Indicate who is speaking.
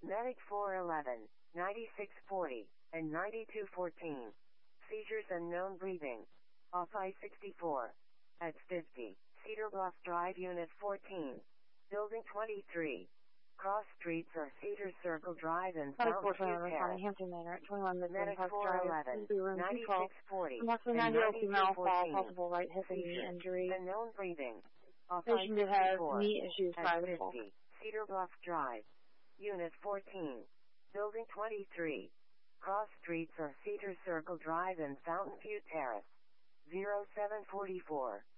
Speaker 1: Medic 411, 9640, and 9214. Seizures and known breathing. Off I-64. At 50. Cedar Bluff Drive Unit 14. Building 23. Cross streets are Cedar Circle Drive and Fountain View Terrace.
Speaker 2: Hampton Manor at 21
Speaker 1: Medic
Speaker 2: Midland Park Drive.
Speaker 1: 411, 9640,
Speaker 2: Approximately
Speaker 1: and
Speaker 2: 90 female fall,
Speaker 1: 9214.
Speaker 2: possible right hip and knee
Speaker 1: Seizures
Speaker 2: injury.
Speaker 1: and known breathing. Off
Speaker 2: Patient who has
Speaker 1: I-64.
Speaker 2: knee issues
Speaker 1: At
Speaker 2: prior to
Speaker 1: 50.
Speaker 2: fall.
Speaker 1: Cedar Bluff Drive. Unit 14. Building 23. Cross streets are Cedar Circle Drive and Fountain View Terrace. 0744.